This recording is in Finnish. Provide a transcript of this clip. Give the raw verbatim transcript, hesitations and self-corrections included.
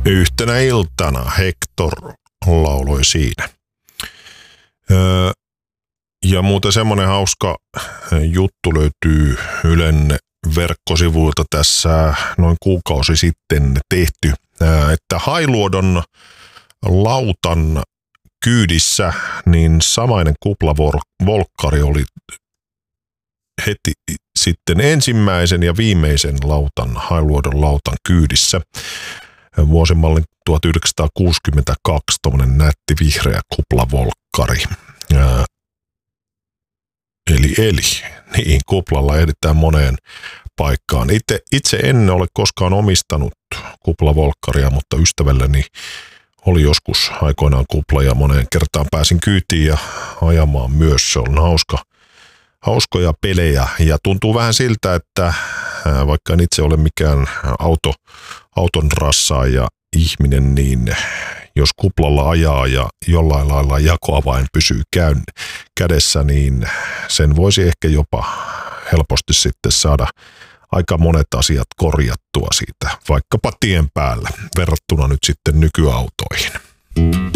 Yhtenä iltana Hector lauloi siinä. Öö, ja muuten semmoinen hauska juttu löytyy Ylen verkkosivuilta tässä noin kuukausi sitten tehty, että Hailuodon lautan kyydissä niin samainen kuplavolkkari oli heti sitten ensimmäisen ja viimeisen lautan, Hailuodon lautan kyydissä. Vuosimallin tuhatyhdeksänsataakuusikymmentäkaksi, tuommoinen nätti vihreä kuplavolkkari. Ää, eli, eli, niin kuplalla ehditään moneen paikkaan. Itse, itse en ole koskaan omistanut kuplavolkkaria, mutta ystävälläni oli joskus aikoinaan kupla ja moneen kertaan pääsin kyytiin ja ajamaan myös. Se on hauska, hauskoja pelejä ja tuntuu vähän siltä, että vaikka en itse ole mikään auto, auton rassaaja ihminen, niin jos kuplalla ajaa ja jollain lailla jakoavain pysyy käyn, kädessä, niin sen voisi ehkä jopa helposti sitten saada aika monet asiat korjattua siitä, vaikkapa tien päällä, verrattuna nyt sitten nykyautoihin.